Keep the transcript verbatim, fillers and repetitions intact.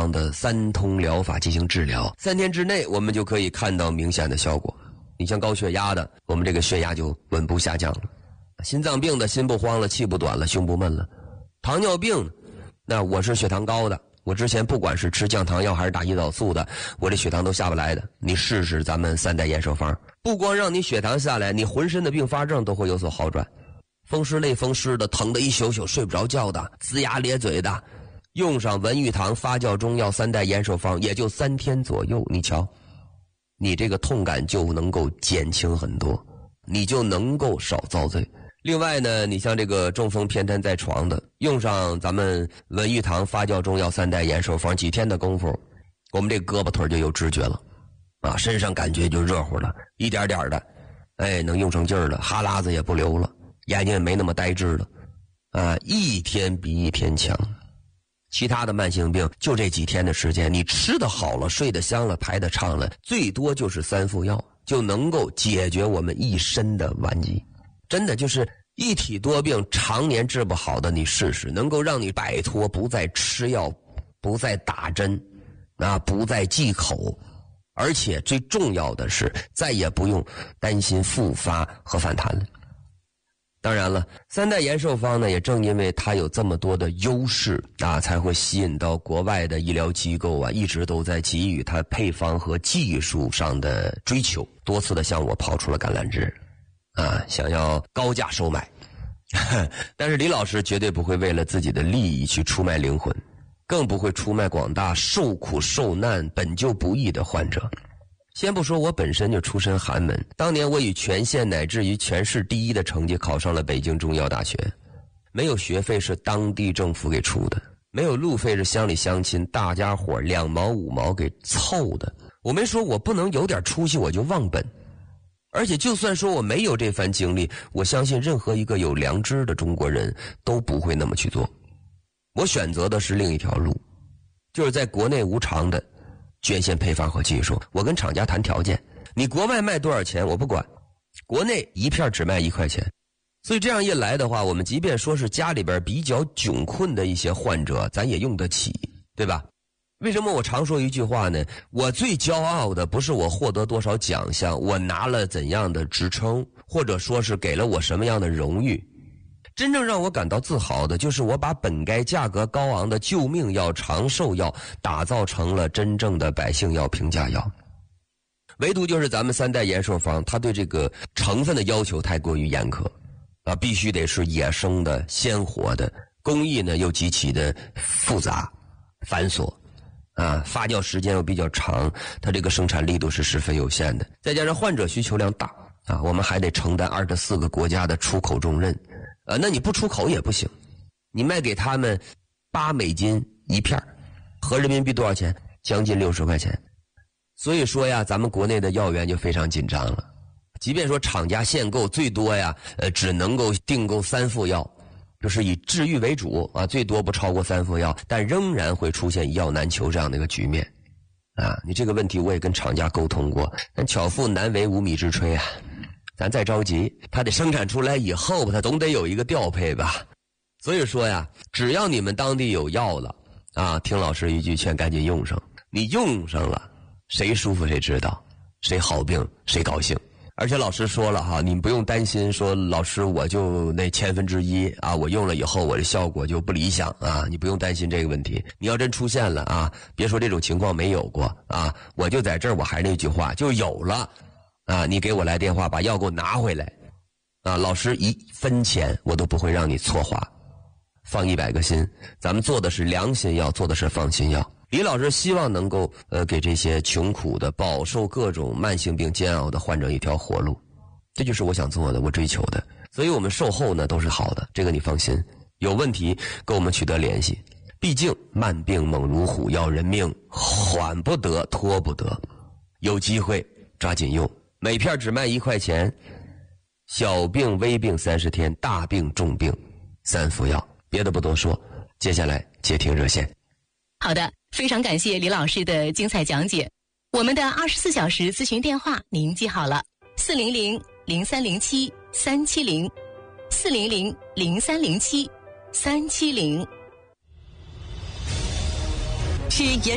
方的三通疗法进行治疗，三天之内我们就可以看到明显的效果。你像高血压的，我们这个血压就稳步下降了；心脏病的，心不慌了，气不短了，胸不闷了；糖尿病，那我是血糖高的，我之前不管是吃降糖药还是打胰岛素的，我这血糖都下不来的。你试试咱们三代延寿方，不光让你血糖下来，你浑身的并发症都会有所好转。风湿类风湿的，疼得一宿宿睡不着觉的，龇牙咧嘴的，用上文玉堂发酵中药三代延寿方，也就三天左右，你瞧，你这个痛感就能够减轻很多，你就能够少遭罪。另外呢，你像这个中风偏瘫在床的，用上咱们文玉堂发酵中药三代延寿方，几天的功夫，我们这胳膊腿就有知觉了，啊，身上感觉就热乎了，一点点的，哎，能用上劲儿了，哈喇子也不流了，眼睛也没那么呆滞了，啊，一天比一天强。其他的慢性病就这几天的时间，你吃得好了，睡得香了，排得畅了，最多就是三副药就能够解决我们一身的顽疾。真的就是一体多病常年治不好的，你试试，能够让你摆脱不再吃药，不再打针，啊，不再忌口，而且最重要的是再也不用担心复发和反弹了。当然了，三代延寿方呢，也正因为它有这么多的优势啊，才会吸引到国外的医疗机构啊，一直都在给予它配方和技术上的追求，多次的向我抛出了橄榄枝啊，想要高价收买。但是李老师绝对不会为了自己的利益去出卖灵魂，更不会出卖广大受苦受难本就不易的患者。先不说我本身就出身寒门，当年我以全县乃至于全市第一的成绩考上了北京中医药大学，没有学费是当地政府给出的，没有路费是乡里乡亲大家伙两毛五毛给凑的。我没说我不能有点出息我就忘本，而且就算说我没有这番经历，我相信任何一个有良知的中国人都不会那么去做。我选择的是另一条路，就是在国内无偿的捐献配方和技术，我跟厂家谈条件，你国外卖多少钱我不管，国内一片只卖一块钱。所以这样一来的话，我们即便说是家里边比较窘困的一些患者，咱也用得起，对吧？为什么我常说一句话呢？我最骄傲的不是我获得多少奖项，我拿了怎样的职称，或者说是给了我什么样的荣誉，真正让我感到自豪的就是我把本该价格高昂的救命药、长寿药打造成了真正的百姓药、平价药。唯独就是咱们三代延寿方，它对这个成分的要求太过于严苛啊，必须得是野生的、鲜活的，工艺呢又极其的复杂繁琐啊，发酵时间又比较长，它这个生产力度是十分有限的，再加上患者需求量大啊，我们还得承担二十四个国家的出口重任。呃，那你不出口也不行，你卖给他们八美金一片，合人民币多少钱？将近六十块钱。所以说呀，咱们国内的药源就非常紧张了。即便说厂家限购，最多呀，呃，只能够订购三副药，就是以治愈为主啊，最多不超过三副药，但仍然会出现一药难求这样的一个局面啊。你这个问题我也跟厂家沟通过，但巧妇难为无米之炊啊。咱再着急，它得生产出来以后，它总得有一个调配吧。所以说呀，只要你们当地有药了啊，听老师一句劝，赶紧用上。你用上了，谁舒服谁知道，谁好病谁高兴。而且老师说了哈，你不用担心说老师我就那千分之一啊，我用了以后我的效果就不理想啊，你不用担心这个问题。你要真出现了啊，别说这种情况没有过啊，我就在这儿，我还是那句话，就有了。啊，你给我来电话，把药给我拿回来，啊，老师一分钱我都不会让你错花，放一百个心，咱们做的是良心药，做的是放心药。李老师希望能够呃给这些穷苦的、饱受各种慢性病煎熬的患者一条活路，这就是我想做的，我追求的。所以我们售后呢都是好的，这个你放心。有问题跟我们取得联系，毕竟慢病猛如虎，要人命，缓不得，拖不得，有机会抓紧用。每片只卖一块钱，小病微病三十天，大病重病三副药。别的不多说，接下来接听热线。 好的，非常感谢李老师的精彩讲解。我们的二十四小时咨询电话您记好了：四零零零三零七三七零，四零零零三零七三七零。是